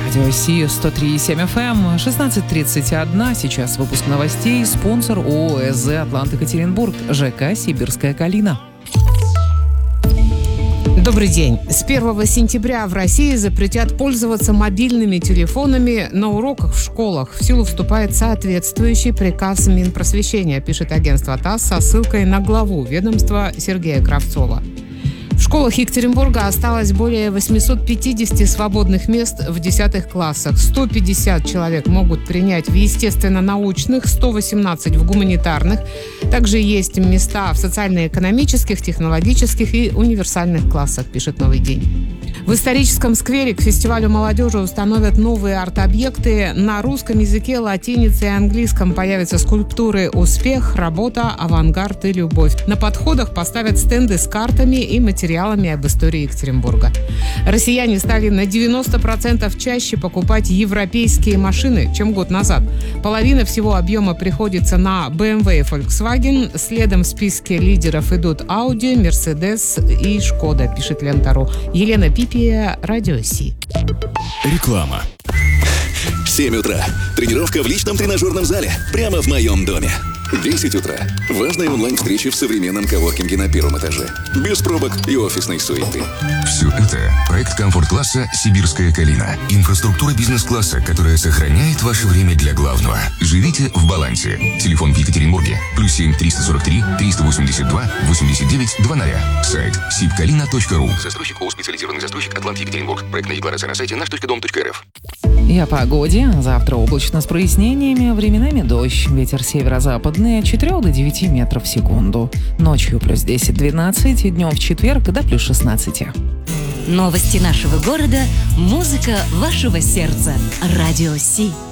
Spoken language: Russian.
Радио Си 103,7 FM, 16:31. Сейчас выпуск новостей. Спонсор ООО СЗ «Атлант Екатеринбург», ЖК «Сибирская калина». Добрый день. С 1 сентября в России запретят пользоваться мобильными телефонами на уроках в школах. В силу вступает соответствующий приказ Минпросвещения, пишет агентство ТАСС со ссылкой на главу ведомства Сергея Кравцова. В школах Екатеринбурга осталось более 850 свободных мест в 10 классах. 150 человек могут принять в естественно-научных, 118 в гуманитарных. Также есть места в социально-экономических, технологических и универсальных классах, пишет «Новый день». В историческом сквере к фестивалю молодежи установят новые арт-объекты. На русском языке, латинице и английском появятся скульптуры «Успех», «Работа», «Авангард» и «Любовь». На подходах поставят стенды с картами и материалами об истории Екатеринбурга. Россияне стали на 90% чаще покупать европейские машины, чем год назад. Половина всего объема приходится на BMW и Volkswagen. Следом в списке лидеров идут Audi, Mercedes и Skoda, пишет Лента.ру. Елена Пипия, Радио Си. Реклама. 7 утра. Тренировка в личном тренажерном зале. Прямо в моем доме. 10 утра. Важная онлайн-встреча в современном коворкинге на первом этаже. Без пробок и офисной суеты. Все это проект комфорт-класса «Сибирская калина». Инфраструктура бизнес-класса, которая сохраняет ваше время для главного. Живите в балансе. Телефон в Екатеринбурге. +7 343 382 89 00. Сайт sibkalina.ru. Застройщик ООО «Специализированный застройщик Атлант Екатеринбург». Проектная декларация на сайте наш.дом.рф. И о погоде. Завтра облачно с прояснениями, временами дождь. Ветер северо-западный от 4 до 9 метров в секунду. Ночью +10, 12, днем в четверг до +16. Новости нашего города, музыка вашего сердца. Радио Си.